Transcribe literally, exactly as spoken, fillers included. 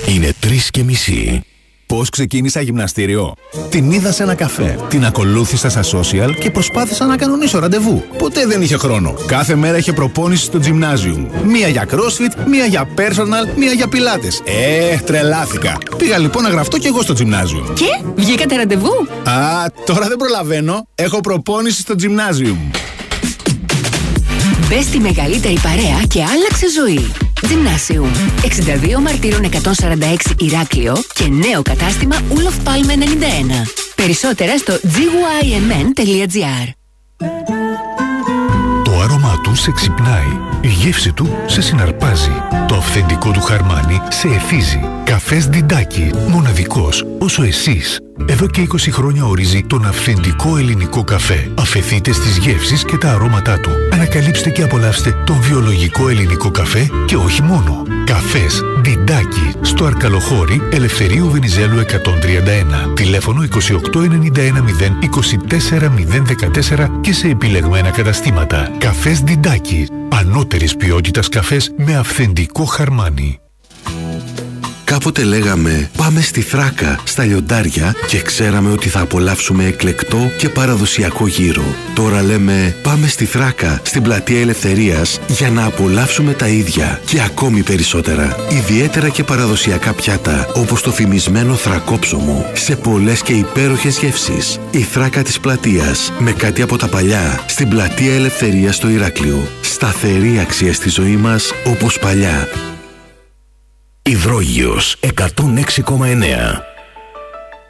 Είναι τρεις και μισή. Πώς ξεκίνησα γυμναστήριο? Την είδα σε ένα καφέ. Την ακολούθησα στα social και προσπάθησα να κανονίσω ραντεβού. Ποτέ δεν είχε χρόνο. Κάθε μέρα είχε προπόνηση στο gymnasium. Μία για crossfit, μία για personal, μία για πιλάτες. Ε, τρελάθηκα. Πήγα λοιπόν να γραφτώ κι εγώ στο gymnasium. Και, βγήκατε ραντεβού? Α, τώρα δεν προλαβαίνω. Έχω προπόνηση στο gymnasium. Μπες στη μεγαλύτερη παρέα και άλλαξε ζωή. Gymnasium. εξήντα δύο Μαρτύρων εκατόν σαράντα έξι Ηράκλειο και νέο κατάστημα Ούλοφ Πάλμε ενενήντα ένα. Περισσότερα στο τζι γουάι εμ εν τελεία τζι άρ. Το άρωμά του σε ξυπνάει. Η γεύση του σε συναρπάζει. Το αυθεντικό του χαρμάνι σε εθίζει. Καφές Διντάκι. Μοναδικός όσο εσείς. Εδώ και είκοσι χρόνια ορίζει τον αυθεντικό ελληνικό καφέ. Αφεθείτε στις γεύσεις και τα αρώματά του. Ανακαλύψτε και απολαύστε τον βιολογικό ελληνικό καφέ και όχι μόνο. Καφές Διντάκι. Στο Αρκαλοχώρι Ελευθερίου Βενιζέλου εκατόν τριάντα ένα. Τηλέφωνο είκοσι οκτώ ενενήντα ένα μηδέν είκοσι τέσσερα μηδέν δεκατέσσερα και σε επιλεγμένα καταστήματα. Καφές Διντάκι. Ανώτερης ποιότητας καφές με αυθεντικό χαρμάνι. Κάποτε λέγαμε πάμε στη Θράκα, στα λιοντάρια και ξέραμε ότι θα απολαύσουμε εκλεκτό και παραδοσιακό γύρο. Τώρα λέμε πάμε στη Θράκα, στην Πλατεία Ελευθερίας για να απολαύσουμε τα ίδια και ακόμη περισσότερα. Ιδιαίτερα και παραδοσιακά πιάτα όπως το φημισμένο θρακόψωμο σε πολλές και υπέροχες γεύσεις. Η Θράκα της Πλατείας με κάτι από τα παλιά στην Πλατεία Ελευθερίας στο Ηράκλειο. Σταθερή αξία στη ζωή μας όπως παλιά. Υδρόγειος εκατόν έξι κόμμα εννέα.